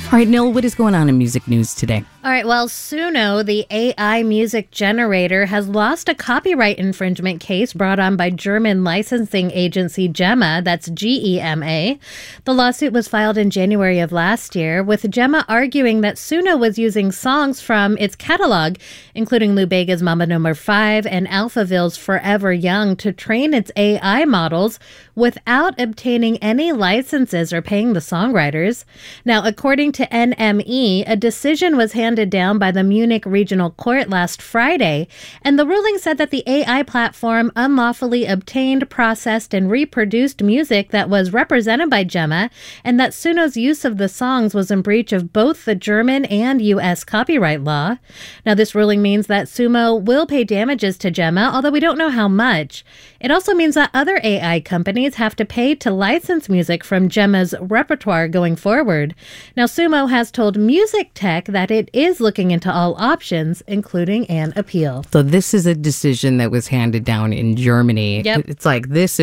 All right, Nil, what is going on in music news today? All right, well, Suno, the AI music generator, has lost a copyright infringement case brought on by German licensing agency Gemma, that's GEMA. The lawsuit was filed in January of last year, with Gemma arguing that Suno was using songs from its catalog, including Lou Bega's Mambo No. 5 and Alphaville's Forever Young, to train its AI models without obtaining any licenses or paying the songwriters. Now, according to NME, a decision was handed down by the Munich Regional Court last Friday, and the ruling said that the AI platform unlawfully obtained, processed, and reproduced music that was represented by Gemma, and that Suno's use of the songs was in breach of both the German and U.S. copyright law. Now, this ruling means that Suno will pay damages to Gemma, although we don't know how much. It also means that other AI companies have to pay to license music from Gemma's repertoire going forward. Now, Suno has told Music Tech that it is looking into all options, including an appeal. So this is a decision that was handed down in Germany. Yep. It's like,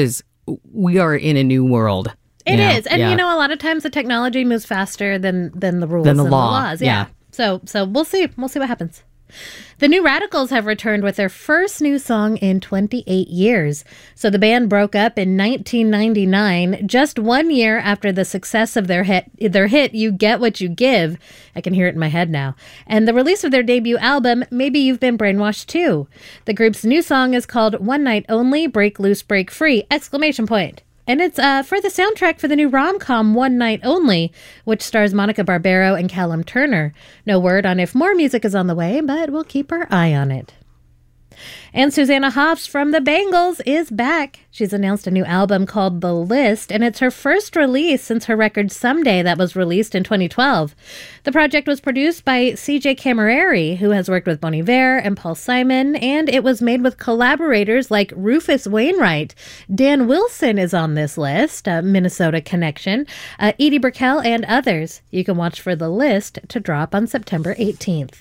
we are in a new world. It is. And, a lot of times the technology moves faster than the rules and the laws. Yeah. So we'll see. We'll see what happens. The New Radicals have returned with their first new song in 28 years. So the band broke up in 1999, just 1 year after the success of their hit, You Get What You Give. I can hear it in my head now. And the release of their debut album, Maybe You've Been Brainwashed Too. The group's new song is called One Night Only, Break Loose, Break Free! And it's for the soundtrack for the new rom-com One Night Only, which stars Monica Barbero and Callum Turner. No word on if more music is on the way, but we'll keep our eye on it. And Susanna Hoffs from the Bangles is back. She's announced a new album called The List, and it's her first release since her record Someday that was released in 2012. The project was produced by CJ Camaraeri, who has worked with Bon Iver and Paul Simon, and it was made with collaborators like Rufus Wainwright. Dan Wilson is on this list, a Minnesota connection, Edie Brickell, and others. You can watch for The List to drop on September 18th.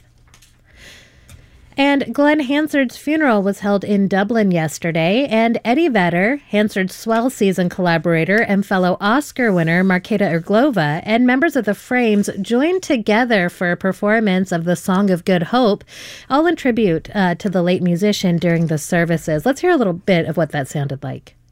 And Glenn Hansard's funeral was held in Dublin yesterday, and Eddie Vedder, Hansard's Swell season collaborator and fellow Oscar winner Marketa Irglova, and members of the Frames joined together for a performance of the Song of Good Hope, all in tribute to the late musician during the services. Let's hear a little bit of what that sounded like.